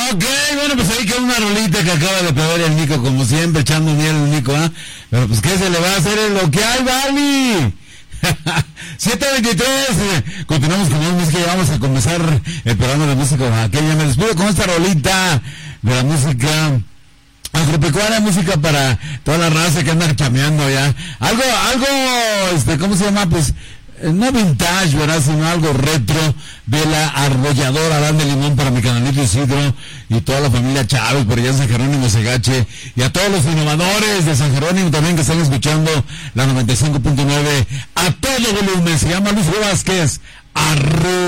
Ok, bueno, pues ahí queda una rolita que acaba de pegar el Nico, como siempre, echando miel el Nico, ¿ah? Pero pues, ¿qué se le va a hacer en lo que hay, Bali? 7:23, continuamos con más música y vamos a comenzar el programa de música. Aquí ya me despido con esta rolita de la música agropecuaria, música para toda la raza que anda chameando ya. Algo, ¿cómo se llama? Pues, no vintage, ¿verdad? Sino algo retro de la arrolladora Adán de Limón para mi canalito Isidro y toda la familia Chávez por allá en San Jerónimo Segache y a todos los innovadores de San Jerónimo también que están escuchando la 95.9 a todo volumen. Se llama Luis Vázquez.